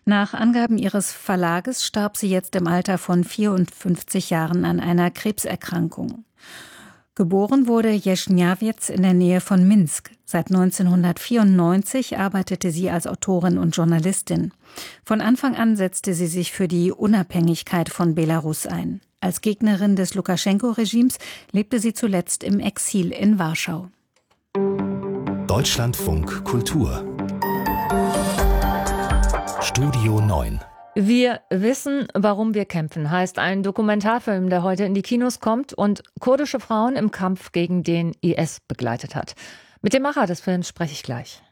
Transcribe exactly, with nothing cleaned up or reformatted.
Nach Angaben ihres Verlages starb sie jetzt im Alter von vierundfünfzig Jahren an einer Krebserkrankung. Geboren wurde Jeseniawiec in der Nähe von Minsk. Seit neunzehnhundertvierundneunzig arbeitete sie als Autorin und Journalistin. Von Anfang an setzte sie sich für die Unabhängigkeit von Belarus ein. Als Gegnerin des Lukaschenko-Regimes lebte sie zuletzt im Exil in Warschau. Deutschlandfunk Kultur Studio neun. Wir wissen, warum wir kämpfen, heißt ein Dokumentarfilm, der heute in die Kinos kommt und kurdische Frauen im Kampf gegen den I S begleitet hat. Mit dem Macher des Films spreche ich gleich.